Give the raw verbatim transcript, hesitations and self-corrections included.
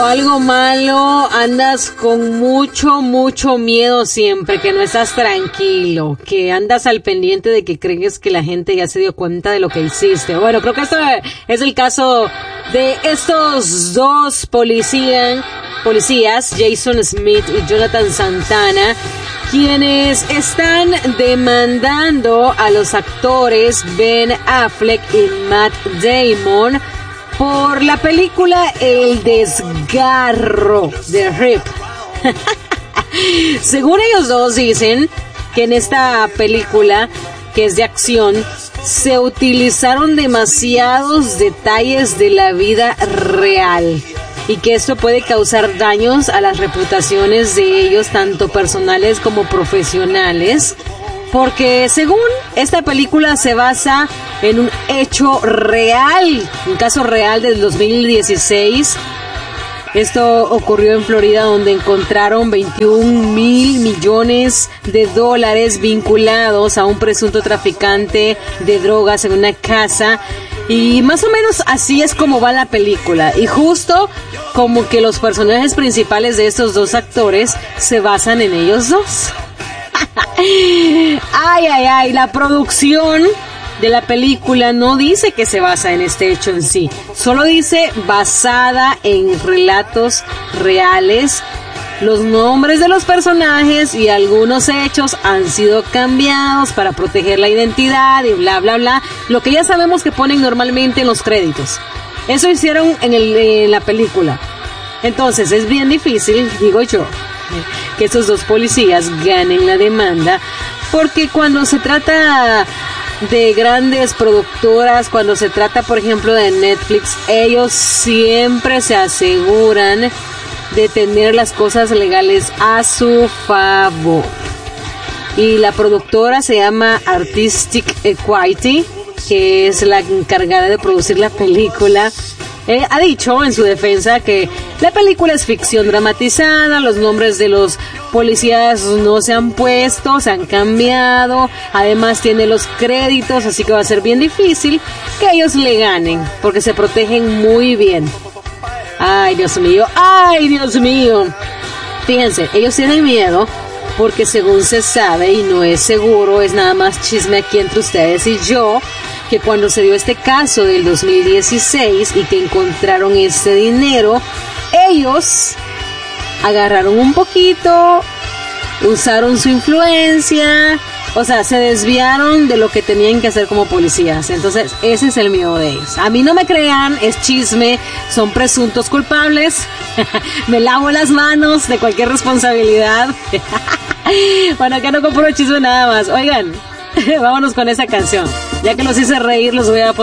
algo malo, andas con mucho, mucho miedo siempre, que no estás tranquilo, que andas al pendiente de que crees que la gente ya se dio cuenta de lo que hiciste. Bueno, creo que esto es el caso de estos dos policías, policías, Jason Smith y Jonathan Santana, quienes están demandando a los actores Ben Affleck y Matt Damon por la película El Desgarro de Rip. Según ellos dos dicen que en esta película, que es de acción, se utilizaron demasiados detalles de la vida real y que esto puede causar daños a las reputaciones de ellos, tanto personales como profesionales, porque según esta película se basa en un hecho real, un caso real del dos mil dieciséis. Esto ocurrió en Florida, donde encontraron veintiún mil millones de dólares vinculados a un presunto traficante de drogas en una casa. Y más o menos así es como va la película. Y justo como que los personajes principales de estos dos actores se basan en ellos dos. Ay, ay, ay, la producción de la película no dice que se basa en este hecho en sí, solo dice basada en relatos reales. Los nombres de los personajes y algunos hechos han sido cambiados para proteger la identidad y bla, bla, bla. Lo que ya sabemos que ponen normalmente en los créditos. Eso hicieron en, el, en la película. Entonces es bien difícil, digo yo, que estos dos policías ganen la demanda, porque cuando se trata de grandes productoras, cuando se trata por ejemplo de Netflix, ellos siempre se aseguran de tener las cosas legales a su favor. Y la productora se llama Artistic Equity, que es la encargada de producir la película. Eh, ha dicho en su defensa que la película es ficción dramatizada, los nombres de los policías no se han puesto, se han cambiado, además tiene los créditos, así que va a ser bien difícil que ellos le ganen, porque se protegen muy bien. Ay, Dios mío, ay, Dios mío. Fíjense, ellos tienen miedo porque según se sabe, y no es seguro, es nada más chisme aquí entre ustedes y yo, que cuando se dio este caso del dos mil dieciséis y que encontraron este dinero, ellos agarraron un poquito, usaron su influencia, o sea, se desviaron de lo que tenían que hacer como policías. Entonces, ese es el miedo de ellos. A mí no me crean, es chisme, son presuntos culpables. Me lavo las manos de cualquier responsabilidad. Bueno, acá no compro chisme nada más. Oigan, vámonos con esa canción. Ya que los hice reír, los voy a poner.